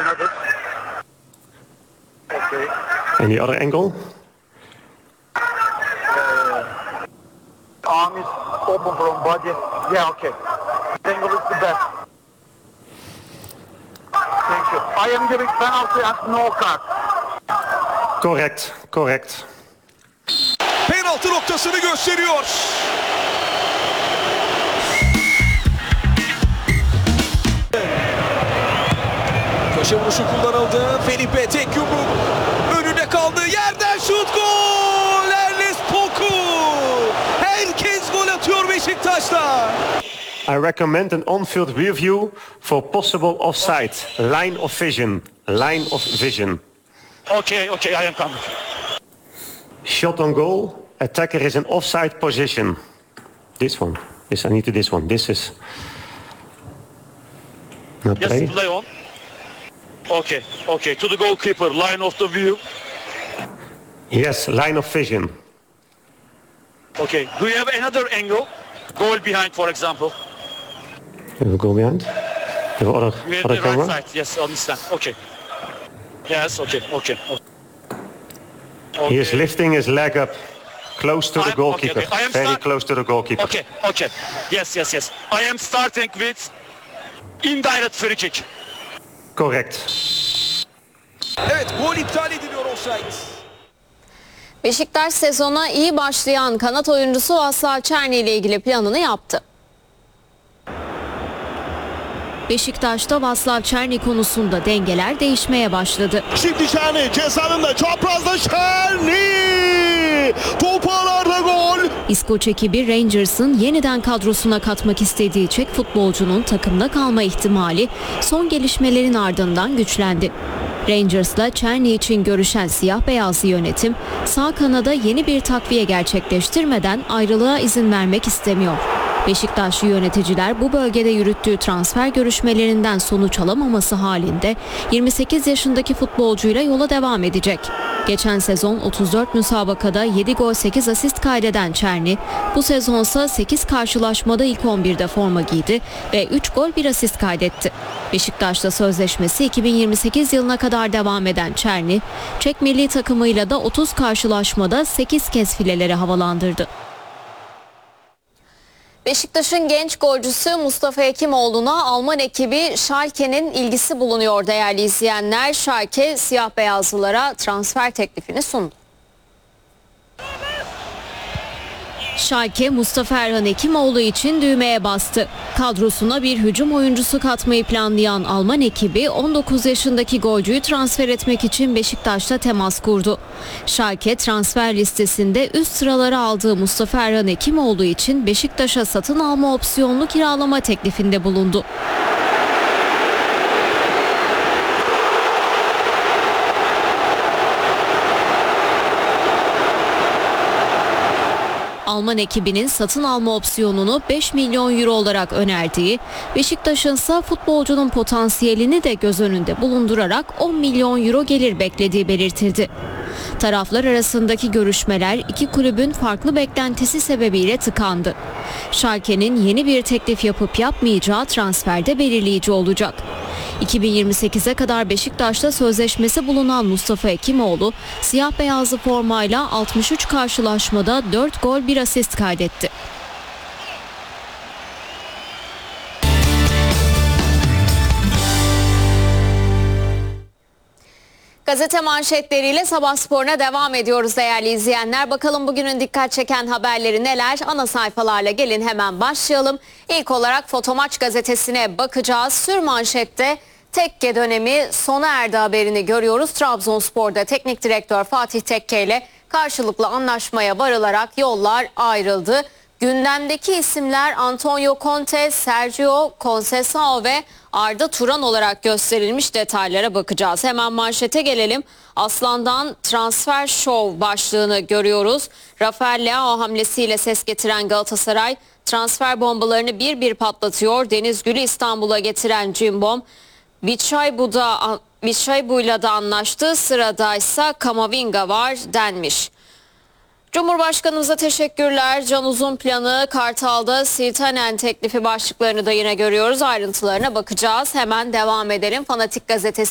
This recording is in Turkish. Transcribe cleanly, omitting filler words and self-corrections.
another. Okay. And the other angle? Arm is open from body. Yeah, okay. This angle is the best. Thank you. I am giving penalty and no card. Correct, correct. Penaltı noktasını gösteriyor. Köşe vuruşu kullanıldı. Felipe tek yumruk. Önünde kaldığı yerden şut, gol! Erles Poku! Herkes gol atıyor Beşiktaş'ta. I recommend an on-field review for possible offside. Line of vision. Line of vision. Okay, okay, I am coming. Shot on goal. Attacker is in offside position. This one. Yes, I need to this one. This is not Yes, play. play on. Okay, okay. To the goalkeeper, line of the view. Yes, line of vision. Okay. Do you have another angle? Goal behind, for example. You have a goal behind. You have other, You have other the camera. right side. Yes, understand. Okay. Yes, okay, okay. He is lifting his leg up close to the I'm- goalkeeper. okay, okay. I am Very start- close to the goalkeeper. Okay, okay. Yes, yes, yes. I am starting with indirect free kick. Correct. Evet, gol iptal ediliyor offside. Beşiktaş sezona iyi başlayan kanat oyuncusu Vaslav Černý ile ilgili planını yaptı. Beşiktaş'ta Vaslav Černý konusunda dengeler değişmeye başladı. Şimdi Černý cezanında çaprazda Černý! Topu ağlarda gol! İskoç ekibi Rangers'ın yeniden kadrosuna katmak istediği Çek futbolcunun takımda kalma ihtimali son gelişmelerin ardından güçlendi. Rangers'la Černý için görüşen siyah beyazlı yönetim sağ kanada yeni bir takviye gerçekleştirmeden ayrılığa izin vermek istemiyor. Beşiktaşlı yöneticiler bu bölgede yürüttüğü transfer görüşmelerinden sonuç alamaması halinde 28 yaşındaki futbolcuyla yola devam edecek. Geçen sezon 34 müsabakada 7 gol 8 asist kaydeden Černý bu sezonsa 8 karşılaşmada ilk 11'de forma giydi ve 3 gol 1 asist kaydetti. Beşiktaş'ta sözleşmesi 2028 yılına kadar devam eden Černý, Çek milli takımıyla da 30 karşılaşmada 8 kez fileleri havalandırdı. Beşiktaş'ın genç golcüsü Mustafa Hekimoğlu'na Alman ekibi Schalke'nin ilgisi bulunuyor değerli izleyenler. Schalke siyah beyazlılara transfer teklifini sundu. Schalke Mustafa Erhan Hekimoğlu için düğmeye bastı. Kadrosuna bir hücum oyuncusu katmayı planlayan Alman ekibi 19 yaşındaki golcüyü transfer etmek için Beşiktaş'ta temas kurdu. Schalke transfer listesinde üst sıraları aldığı Mustafa Erhan Hekimoğlu için Beşiktaş'a satın alma opsiyonlu kiralama teklifinde bulundu. Alman ekibinin satın alma opsiyonunu 5 milyon euro olarak önerdiği, Beşiktaş'ın ise futbolcunun potansiyelini de göz önünde bulundurarak 10 milyon euro gelir beklediği belirtildi. Taraflar arasındaki görüşmeler iki kulübün farklı beklentisi sebebiyle tıkandı. Schalke'nin yeni bir teklif yapıp yapmayacağı transferde belirleyici olacak. 2028'e kadar Beşiktaş'ta sözleşmesi bulunan Mustafa Hekimoğlu, siyah beyazlı formayla 63 karşılaşmada 4 gol 1 asist kaydetti. Gazete manşetleriyle Sabah Spor'una devam ediyoruz değerli izleyenler. Bakalım bugünün dikkat çeken haberleri neler? Ana sayfalarla gelin hemen başlayalım. İlk olarak Fotomaç gazetesine bakacağız. Sürmanşette Tekke dönemi sona erdi haberini görüyoruz. Trabzonspor'da teknik direktör Fatih Tekke ile karşılıklı anlaşmaya varılarak yollar ayrıldı. Gündemdeki isimler Antonio Conte, Sergio Conceição ve Arda Turan olarak gösterilmiş, detaylara bakacağız. Hemen manşete gelelim. Aslan'dan transfer show başlığını görüyoruz. Rafael Leao hamlesiyle ses getiren Galatasaray transfer bombalarını bir bir patlatıyor. Deniz Gül'ü İstanbul'a getiren Cimbom, Vichaybu'yla da anlaştı. Sıradaysa Kamavinga var denmiş. Cumhurbaşkanımıza teşekkürler. Can Uzunplan'ı, Kartal'da Siltanen teklifi başlıklarını da yine görüyoruz. Ayrıntılarına bakacağız. Hemen devam edelim. Fanatik gazetesi